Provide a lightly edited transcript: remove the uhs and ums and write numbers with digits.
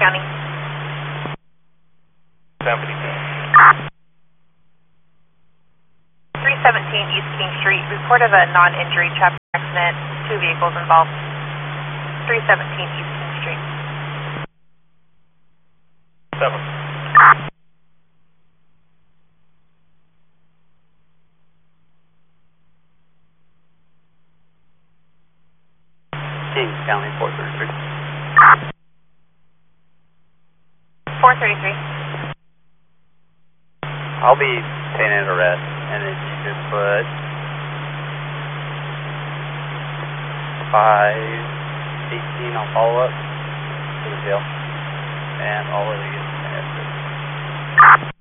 County. 72. 317 East King Street. Report of a non-injury traffic accident. 2 vehicles involved. 317 East King Street. 7. King County 433. 433. I'll be paying an arrest, and then you just put 518 on follow-up to the jail, and all of you get